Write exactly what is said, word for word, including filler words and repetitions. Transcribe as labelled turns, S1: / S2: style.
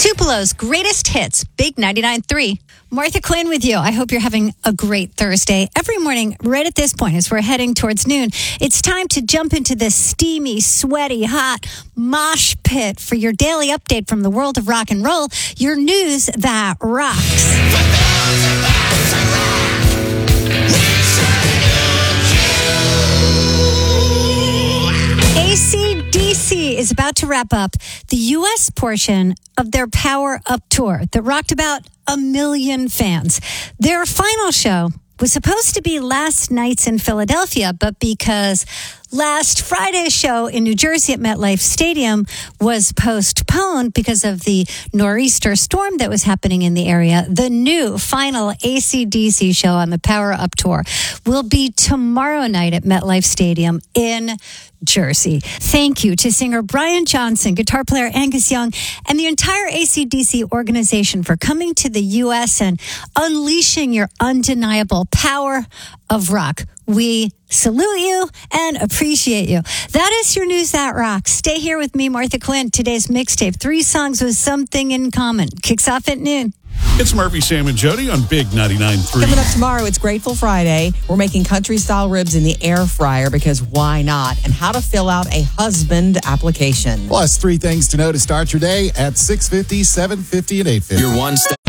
S1: Tupelo's greatest hits, Big ninety-nine point three. Martha Quinn with you. I hope you're having a great Thursday. Every morning, right at this point, as we're heading towards noon, it's time to jump into this steamy, sweaty, hot mosh pit for your daily update from the world of rock and roll, your news that rocks. A C D C is about to wrap up the U S portion of their Power Up tour that rocked about a million fans. Their final show was supposed to be last night's in Philadelphia, but because last Friday's show in New Jersey at MetLife Stadium was postponed because of the nor'easter storm that was happening in the area, the new final A C D C show on the Power Up tour will be tomorrow night at MetLife Stadium in Jersey. Thank you to singer Brian Johnson, guitar player Angus Young, and the entire A C D C organization for coming to the U S and unleashing your undeniable power of rock. We salute you and appreciate you. That is your news that rocks. Stay here with me, Martha Quinn. Today's mixtape, three songs with something in common, kicks off at noon.
S2: It's Murphy, Sam, and Jody on Big ninety-nine point three.
S3: Coming up tomorrow, it's Grateful Friday. We're making country-style ribs in the air fryer because why not? And how to fill out a husband application.
S4: Plus, three things to know to start your day at six fifty, seven fifty, and eight fifty.
S5: Your one step.